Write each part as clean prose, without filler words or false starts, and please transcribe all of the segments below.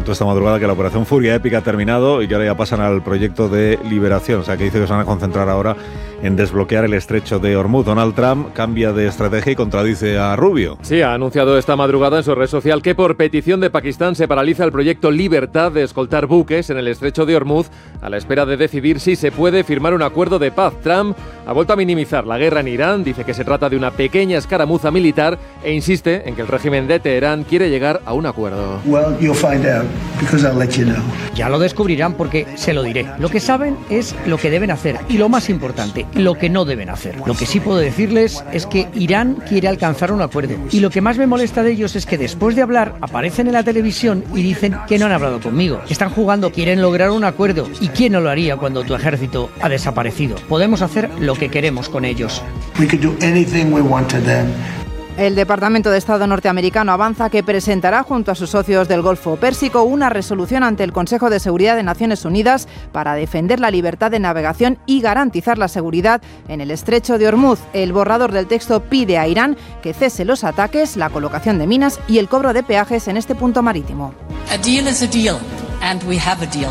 contó esta madrugada que la operación Furia Épica ha terminado y que ahora ya pasan al proyecto de liberación. O sea, que dice que se van a concentrar ahora en desbloquear el estrecho de Hormuz. Donald Trump cambia de estrategia y contradice a Rubio. Sí, ha anunciado esta madrugada en su red social que por petición de Pakistán se paraliza el proyecto Libertad de escoltar buques en el estrecho de Hormuz a la espera de decidir si se puede firmar un acuerdo de paz. Trump ha vuelto a minimizar la guerra en Irán, dice que se trata de una pequeña escaramuza militar e insiste en que el régimen de Teherán quiere llegar a un acuerdo. Well, you'll find out because I'll let you know. Ya lo descubrirán porque se lo diré. Lo que saben es lo que deben hacer y lo más importante, lo que no deben hacer. Lo que sí puedo decirles es que Irán quiere alcanzar un acuerdo y lo que más me molesta de ellos es que después de hablar aparecen en la televisión y dicen que no han hablado conmigo. Están jugando, quieren lograr un acuerdo y ¿quién no lo haría cuando tu ejército ha desaparecido? Podemos hacer lo que queremos con ellos. We could do anything we want to them. El Departamento de Estado norteamericano avanza que presentará junto a sus socios del Golfo Pérsico una resolución ante el Consejo de Seguridad de Naciones Unidas para defender la libertad de navegación y garantizar la seguridad en el estrecho de Hormuz. El borrador del texto pide a Irán que cese los ataques, la colocación de minas y el cobro de peajes en este punto marítimo. A deal is a deal, and we have a deal.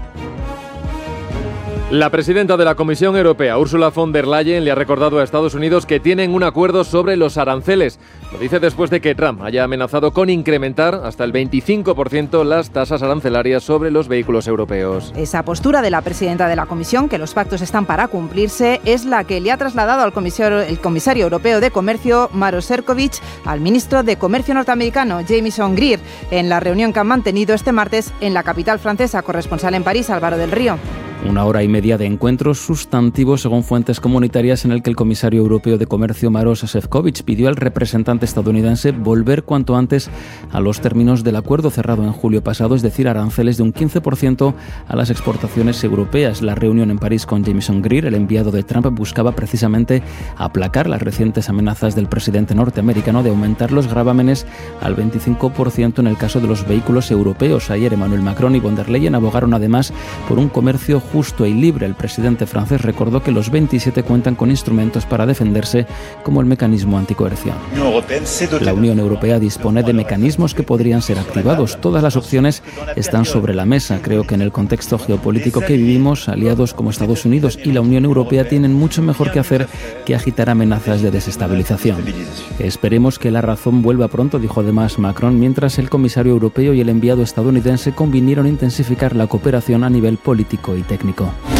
La presidenta de la Comisión Europea, Ursula von der Leyen, le ha recordado a Estados Unidos que tienen un acuerdo sobre los aranceles. Lo dice después de que Trump haya amenazado con incrementar hasta el 25% las tasas arancelarias sobre los vehículos europeos. Esa postura de la presidenta de la Comisión, que los pactos están para cumplirse, es la que le ha trasladado el comisario europeo de Comercio, Maroš Šefčovič, al ministro de Comercio norteamericano, Jamieson Greer, en la reunión que han mantenido este martes en la capital francesa. Corresponsal en París, Álvaro del Río. Una hora y media de encuentros sustantivos según fuentes comunitarias en el que el comisario europeo de Comercio Maroš Šefčovič pidió al representante estadounidense volver cuanto antes a los términos del acuerdo cerrado en julio pasado, es decir, aranceles de un 15% a las exportaciones europeas. La reunión en París con Jamieson Greer, el enviado de Trump, buscaba precisamente aplacar las recientes amenazas del presidente norteamericano de aumentar los gravámenes al 25% en el caso de los vehículos europeos. Ayer Emmanuel Macron y von der Leyen abogaron además por un comercio justo y libre. El presidente francés recordó que los 27 cuentan con instrumentos para defenderse, como el mecanismo anticoerción. La Unión Europea dispone de mecanismos que podrían ser activados. Todas las opciones están sobre la mesa. Creo que en el contexto geopolítico que vivimos, aliados como Estados Unidos y la Unión Europea tienen mucho mejor que hacer que agitar amenazas de desestabilización. Esperemos que la razón vuelva pronto, dijo además Macron, mientras el comisario europeo y el enviado estadounidense convinieron intensificar la cooperación a nivel político y técnico.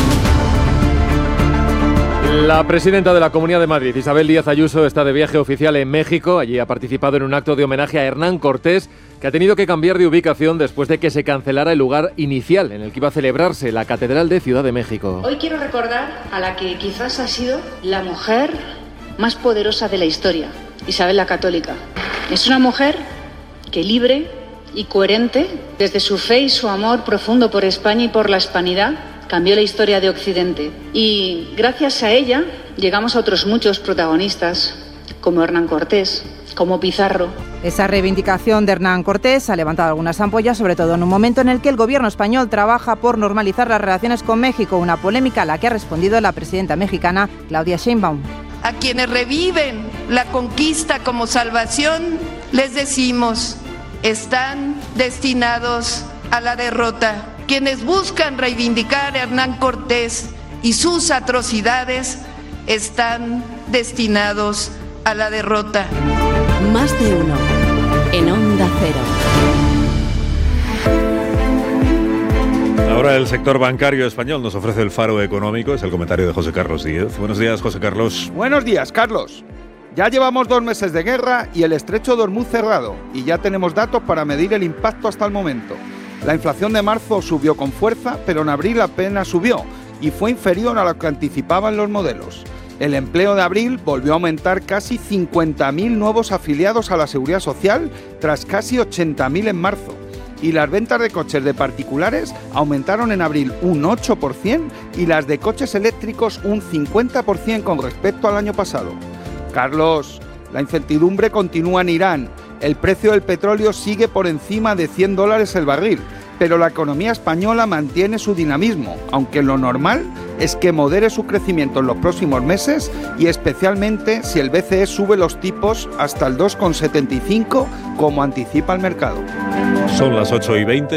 La presidenta de la Comunidad de Madrid, Isabel Díaz Ayuso, está de viaje oficial en México. Allí ha participado en un acto de homenaje a Hernán Cortés, que ha tenido que cambiar de ubicación después de que se cancelara el lugar inicial en el que iba a celebrarse, la Catedral de Ciudad de México. Hoy quiero recordar a la que quizás ha sido la mujer más poderosa de la historia, Isabel la Católica. Es una mujer que, libre y coherente, desde su fe y su amor profundo por España y por la hispanidad, cambió la historia de Occidente. Y gracias a ella llegamos a otros muchos protagonistas, como Hernán Cortés, como Pizarro. Esa reivindicación de Hernán Cortés ha levantado algunas ampollas, sobre todo en un momento en el que el gobierno español trabaja por normalizar las relaciones con México, una polémica a la que ha respondido la presidenta mexicana, Claudia Sheinbaum. A quienes reviven la conquista como salvación, les decimos, están destinados a la derrota. Quienes buscan reivindicar a Hernán Cortés y sus atrocidades están destinados a la derrota. Más de uno en Onda Cero. Ahora el sector bancario español nos ofrece el faro económico. Es el comentario de José Carlos Díez. Buenos días, José Carlos. Buenos días, Carlos. Ya llevamos 2 meses de guerra y el estrecho de Hormuz cerrado, y ya tenemos datos para medir el impacto hasta el momento. La inflación de marzo subió con fuerza, pero en abril apenas subió y fue inferior a lo que anticipaban los modelos. El empleo de abril volvió a aumentar casi 50.000 nuevos afiliados a la Seguridad Social, tras casi 80.000 en marzo. Y las ventas de coches de particulares aumentaron en abril un 8% y las de coches eléctricos un 50% con respecto al año pasado. Carlos, la incertidumbre continúa en Irán. El precio del petróleo sigue por encima de $100 el barril, pero la economía española mantiene su dinamismo, aunque lo normal es que modere su crecimiento en los próximos meses y especialmente si el BCE sube los tipos hasta el 2,75 como anticipa el mercado. Son las 8:20.